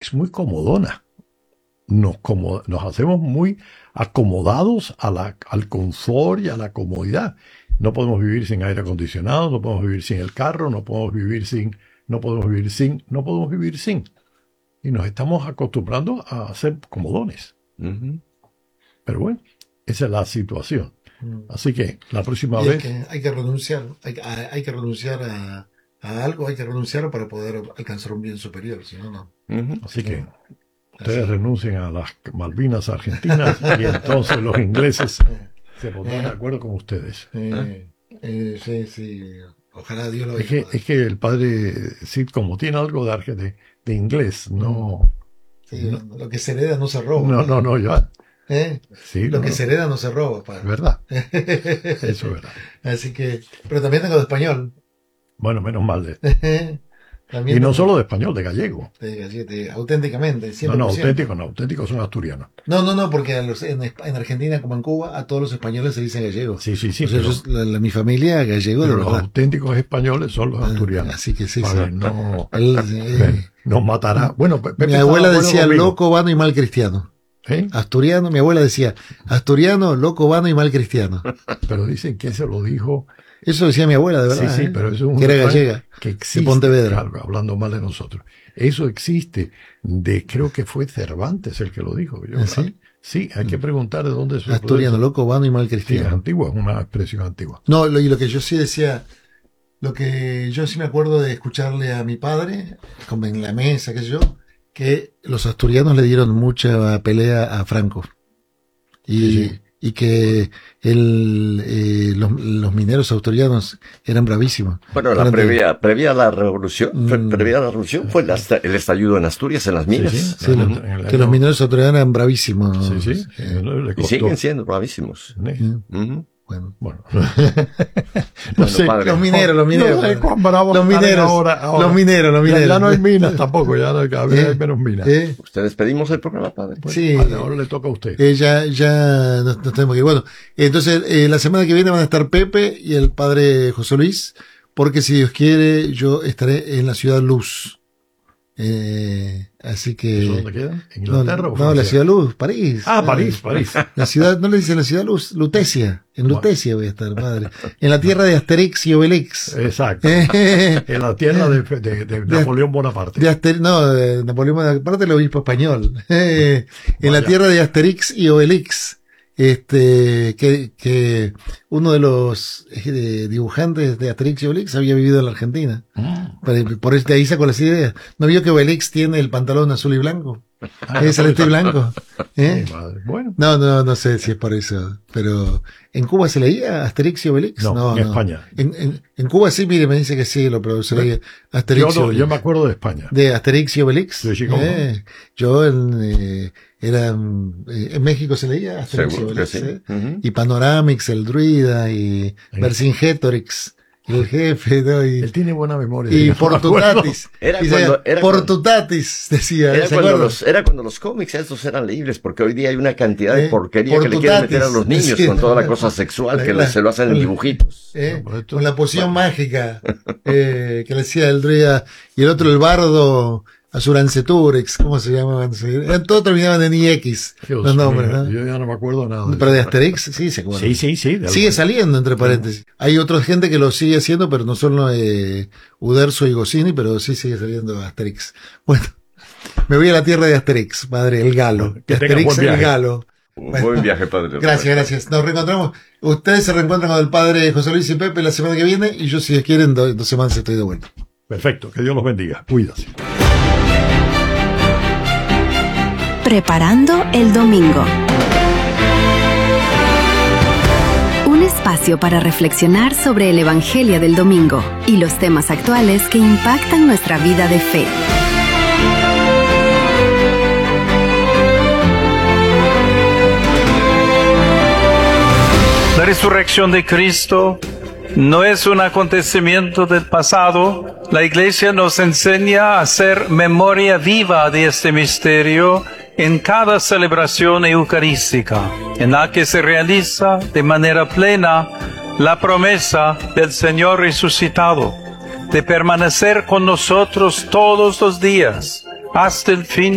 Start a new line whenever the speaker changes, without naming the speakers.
es muy comodona. Nos hacemos muy acomodados al confort y a la comodidad. No podemos vivir sin aire acondicionado, no podemos vivir sin el carro, no podemos vivir sin. Y nos estamos acostumbrando a ser comodones.
Uh-huh.
Pero bueno, esa es la situación. Así que la próxima vez...
hay que renunciar, hay que renunciar a algo, hay que renunciar para poder alcanzar un bien superior, si no, no.
Uh-huh.
Así que ustedes renuncien a las Malvinas argentinas y entonces los ingleses se pondrán de acuerdo con ustedes.
Sí. Ojalá Dios lo oiga.
Es que el padre Cid, como tiene algo de inglés, no...
Sí, no, lo que se hereda no se roba.
No, ya. Sí,
lo que se hereda no se roba, padre.
Es verdad. Eso es verdad.
Así que, pero también tengo de español.
Bueno, menos mal. Y no solo de español, de gallego.
Auténticamente. 100%.
No, auténticos son asturianos.
No, porque en Argentina como en Cuba, a todos los españoles se dicen gallego.
Sí.
O sea, mi familia gallego.
Pero los auténticos españoles son los asturianos.
Así que sí.
No, nos matará. Bueno, Pepe
mi abuela decía loco, vano y mal cristiano. Asturiano, mi abuela decía asturiano, loco, vano y mal cristiano.
Pero dicen que se lo dijo...
Eso decía mi abuela, de verdad.
Sí, pero eso es
que era gallega,
que existe,
de Pontevedra.
Claro, hablando mal de nosotros. Eso existe. Creo que fue Cervantes el que lo dijo. Sí, hay que preguntar de dónde es.
Asturiano, loco, vano y mal cristiano.
Sí, es antigua, es una expresión antigua.
No, y lo que yo sí decía, lo que yo sí me acuerdo de escucharle a mi padre, como en la mesa, qué sé yo, que los asturianos le dieron mucha pelea a Franco. Y que los mineros asturianos eran bravísimos.
Bueno, previa a la revolución fue el estallido en Asturias, en las minas.
Sí, que los mineros asturianos eran bravísimos.
Sí.
Y siguen siendo bravísimos.
Bueno.
No sé,
padre.
Los mineros.
No sé cuán bravos
los mineros.
Ahora.
Los mineros.
Ya no hay minas tampoco, cada vez hay menos minas.
Ustedes pedimos el programa, padre.
Sí.
Vale, ahora le toca a usted.
Ya nos tenemos que ir. Bueno, entonces la semana que viene van a estar Pepe y el padre José Luis, porque si Dios quiere, yo estaré en la ciudad Luz. Así que...
¿Eso dónde queda? ¿En Inglaterra o Francia?
No, la ciudad Luz, París.
París.
La ciudad, ¿no le dicen la ciudad Luz? Lutecia. En Lutecia voy a estar, madre. En la tierra de Asterix y Obelix.
Exacto. En la tierra de Napoleón Bonaparte.
De Napoleón Bonaparte, el obispo español. En la tierra de Asterix y Obelix. Que uno de los dibujantes de Asterix y Obelix había vivido en la Argentina. Por eso de ahí sacó las ideas. ¿No vio que Obelix tiene el pantalón azul y blanco? Es celeste y blanco.
Bueno.
No sé si es por eso. Pero, ¿en Cuba se leía Asterix y Obelix?
No, en España.
En Cuba sí, mire, me dice que sí, pero se leía Asterix y Obelix.
Yo me acuerdo de España.
¿De Asterix y Obelix?
Sí, ¿cómo no?
Yo en México se leía Asterix y Obelix.
Sí.
Y Panoramix, el druida, y Vercingetorix, el jefe, ¿no?
Él tiene buena memoria.
Y Portutatis. Portutatis, decía.
Era cuando los cómics estos eran leíbles, porque hoy día hay una cantidad de porquería que le quieren meter a los niños con toda la cosa sexual que se lo hacen en dibujitos.
Con la poción mágica que le decía el druida, y el otro el bardo, Asuranceturex, ¿cómo se llamaban? Todos terminaban en IX, los nombres, ¿no?
Yo ya no me acuerdo nada.
Pero de Asterix, sí se acuerda.
Sí.
Sigue saliendo, entre paréntesis. Hay otra gente que lo sigue haciendo, pero no solo Uderzo y Goscinny, pero sí sigue saliendo Asterix. Bueno, me voy a la tierra de Asterix, padre, el galo.
Que
Asterix, el galo.
Buen viaje, padre.
Gracias. Nos reencontramos. Ustedes se reencuentran con el padre José Luis y Pepe la semana que viene, y yo, si quieren, 2 semanas estoy de vuelta.
Perfecto, que Dios los bendiga. Cuídate.
Preparando el domingo. Un espacio para reflexionar sobre el Evangelio del domingo y los temas actuales que impactan nuestra vida de fe.
La resurrección de Cristo no es un acontecimiento del pasado. La Iglesia nos enseña a hacer memoria viva de este misterio en cada celebración eucarística, en la que se realiza de manera plena la promesa del Señor resucitado, de permanecer con nosotros todos los días, hasta el fin